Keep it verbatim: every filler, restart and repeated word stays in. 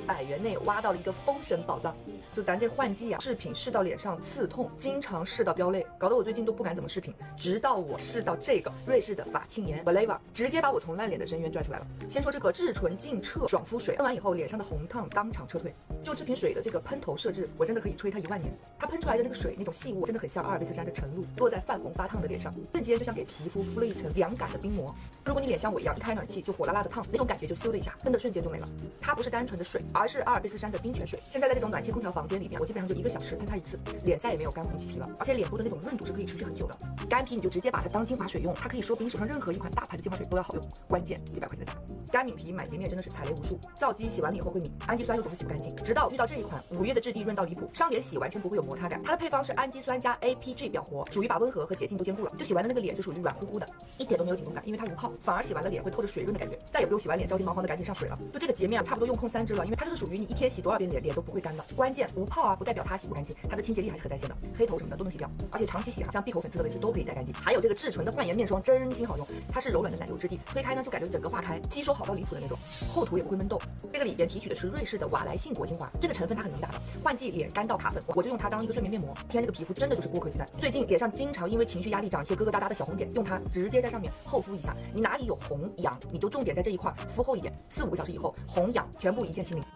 百元内挖到了一个封神宝藏。就咱这换季啊，饰品试到脸上刺痛，经常试到飙泪，搞得我最近都不敢怎么饰品。直到我试到这个瑞士的法沁颜 Valeva， 直接把我从烂脸的深渊拽出来了。先说这个至纯净澈爽肤水，喷完以后脸上的红烫当场撤退。就这瓶水的这个喷头设置，我真的可以吹它一万年。它喷出来的那个水那种细雾，真的很像阿尔卑斯山的晨露，落在泛红发烫的脸上，瞬间就像给皮肤敷了一层凉感的冰膜。如果你脸像我一样一开暖气就火辣辣的烫，那种感觉就咻的一下，喷的瞬间就没了。它不是单纯的水，而是阿尔卑斯山的冰泉水。现在在这种暖气空调房间里面，我基本上就一个小时喷它一次，脸再也没有干红起皮了，而且脸部的那种润度是可以持续很久的。干皮你就直接把它当精华水用，它可以说比你手上任何一款大牌的精华水都要好用。关键几百块钱的价格，干敏皮买洁面真的是踩雷无数，皂基洗完了以后会抿，氨基酸又总是洗不干净。直到遇到这一款五月的质地润到离谱，上脸洗完全不会有摩擦感。它的配方是氨基酸加 A P G 表活，属于把温和和洁净都兼顾了。就洗完的那个脸就属于软乎乎的，一点都没有紧绷感，因为它无泡，反而洗完了脸会透着水润的感觉，再也不用洗完脸着急忙慌的赶紧上水了。就这个洁面啊，差不多用控三支了，因为它就是属于你一天洗多少遍脸脸都不会干的。关键无泡啊，不代表它洗不干净，它的清洁力还是很在线的，黑头什么的都能洗掉，而且长期洗啊，像闭口粉刺的位置都可以再干净。还有这个至纯的焕颜面霜真心好用，它是柔软的奶油质地，推开呢就感觉整个化开，吸收好到离谱的那种，厚涂也不会闷痘。这个里边提取的是瑞士的瓦莱信果精华，这个成分它很能打的，换季脸干到卡粉，我就用它当一个睡眠面膜，天这个皮肤真的就是剥壳鸡蛋。最近脸上经常因为情绪压力长一些疙疙瘩瘩的小红点，用它直接在上面厚敷一下，你哪里有红痒你就重点在这一块敷厚一点，四五个小时以后红痒全部一键清零。